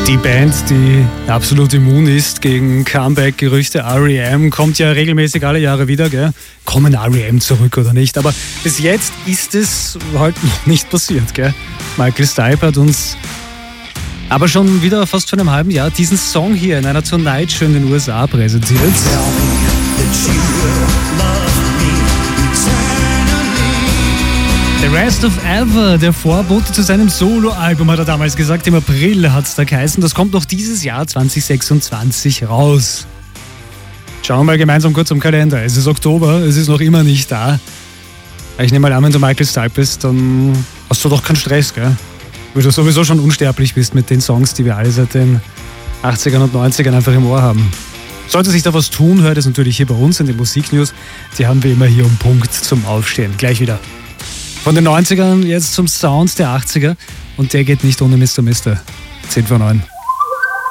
Die Band, die absolut immun ist gegen Comeback-Gerüchte, R.E.M., kommt ja regelmäßig alle Jahre wieder, gell? Kommen R.E.M. zurück oder nicht? Aber bis jetzt ist es halt noch nicht passiert, gell? Michael Stipe hat uns aber schon wieder fast vor einem halben Jahr diesen Song hier in einer Tonight Show in den USA präsentiert. The Rest of Ever, der Vorbote zu seinem Soloalbum, hat er damals gesagt. Im April hat es da geheißen. Das kommt noch dieses Jahr 2026 raus. Schauen wir mal gemeinsam kurz am Kalender. Es ist Oktober, es ist noch immer nicht da. Ich nehme mal an, wenn du Michael Stipe bist, dann hast du doch keinen Stress, gell? Weil du sowieso schon unsterblich bist mit den Songs, die wir alle seit den 80ern und 90ern einfach im Ohr haben. Sollte sich da was tun, hört es natürlich hier bei uns in den Musiknews. Die haben wir immer hier um Punkt zum Aufstehen. Gleich wieder. Von den 90ern jetzt zum Sound der 80er. Und der geht nicht ohne Mr. 10 vor 9.